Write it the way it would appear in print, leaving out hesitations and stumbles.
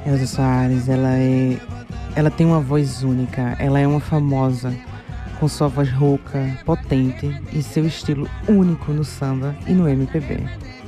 Elza Soares, ela tem uma voz única, ela é uma famosa, com sua voz rouca, potente e seu estilo único no samba e no MPB.